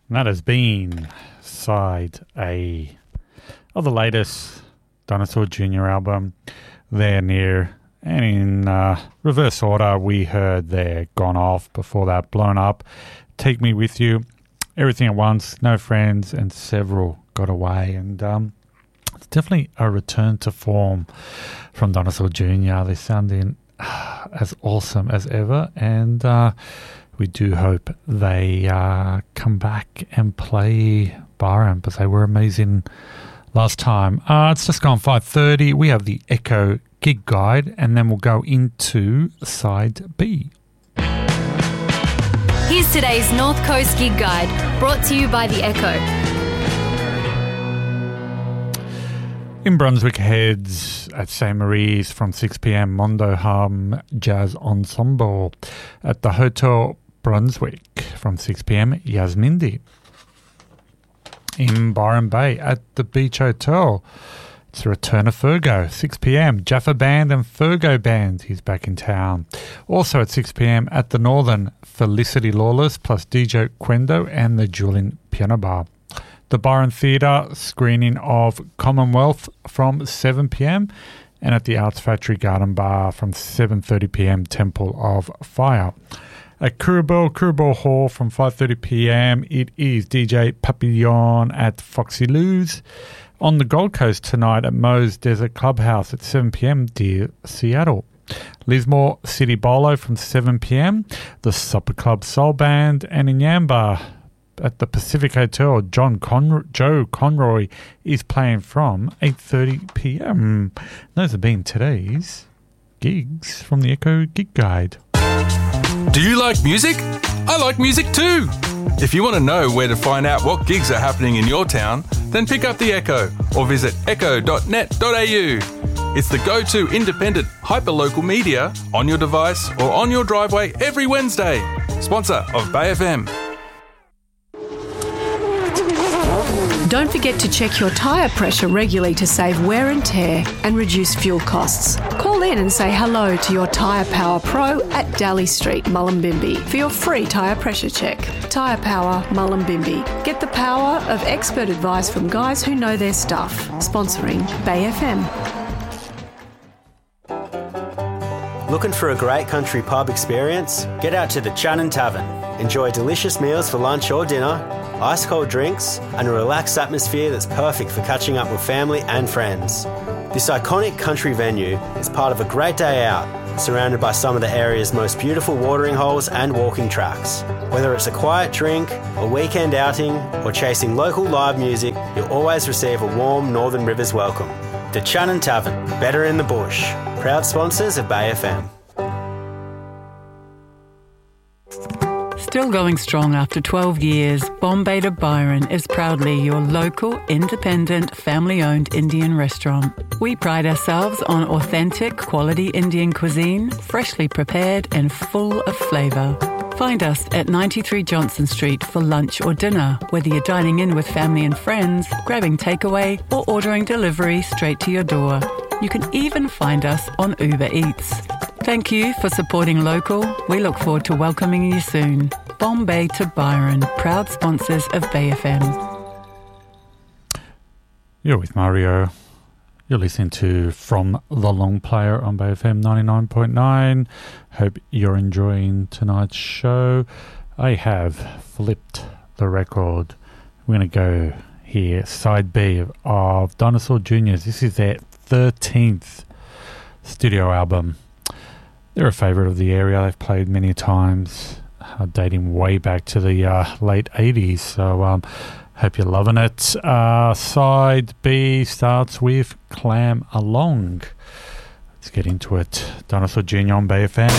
And that has been side A of the latest Dinosaur Jr. album, There Near. And in reverse order, we heard there Gone Off, before that Blown Up, Take Me With You, Everything at Once, No Friends, and Several Got Away. And it's definitely a return to form from Dinosaur Jr. They're sounding as awesome as ever, and we do hope they come back and play Byron, but they were amazing last time. It's just gone 5:30. We have the Echo Gig Guide, and then we'll go into side B. Here's today's North Coast Gig Guide, brought to you by the Echo. In Brunswick Heads at St. Marie's from 6 p.m, Mondo Hum Jazz Ensemble. At the Hotel Brunswick from 6 p.m, Yasmindi. In Byron Bay at the Beach Hotel, it's the return of Fergo, 6 p.m, Jaffa Band and Fergo Band, he's back in town. Also at 6 p.m, at the Northern, Felicity Lawless plus DJ Quendo and the Julian Piano Bar. The Byron Theatre screening of Commonwealth from 7 p.m, and at the Arts Factory Garden Bar from 7:30 p.m, Temple of Fire. At Curubel Hall from 5:30 p.m, it is DJ Papillon at Foxy Lou's. On the Gold Coast tonight at Moe's Desert Clubhouse at 7 p.m, Dear Seattle. Lismore City Bolo from 7 p.m, the Supper Club Soul Band, and in Yamba at the Pacific Hotel, Joe Conroy is playing from 8:30 p.m. Those have been today's gigs from the Echo Gig Guide. Do you like music? I like music too. If you want to know where to find out what gigs are happening in your town, then pick up the Echo or visit echo.net.au. It's the go-to independent hyperlocal media on your device or on your driveway every Wednesday. Sponsor of Bay FM. Don't forget to check your tyre pressure regularly to save wear and tear and reduce fuel costs. Call in and say hello to your Tyre Power Pro at Daly Street, Mullumbimby for your free tyre pressure check. Tyre Power, Mullumbimby. Get the power of expert advice from guys who know their stuff. Sponsoring Bay FM. Looking for a great country pub experience? Get out to the Channon Tavern. Enjoy delicious meals for lunch or dinner, ice-cold drinks, and a relaxed atmosphere that's perfect for catching up with family and friends. This iconic country venue is part of a great day out, surrounded by some of the area's most beautiful watering holes and walking tracks. Whether it's a quiet drink, a weekend outing, or chasing local live music, you'll always receive a warm Northern Rivers welcome. The Channon Tavern, better in the bush. Proud sponsors of Bay FM. Still going strong after 12 years, Bombay to Byron is proudly your local, independent, family-owned Indian restaurant. We pride ourselves on authentic, quality Indian cuisine, freshly prepared and full of flavour. Find us at 93 Johnson Street for lunch or dinner, whether you're dining in with family and friends, grabbing takeaway or ordering delivery straight to your door. You can even find us on Uber Eats. Thank you for supporting local. We look forward to welcoming you soon. Bombay to Byron, proud sponsors of Bay FM. You're with Mario. You're listening to From the Long Player on Bay FM 99.9. Hope you're enjoying tonight's show. I have flipped the record. We're going to go here, side B of Dinosaur Juniors. This is their 13th studio album. They're a favourite of the area. They've played many times, dating way back to the late 80s. So hope you're loving it. Side B starts with Clam Along. Let's get into it. Dinosaur Jr. on Bay FM.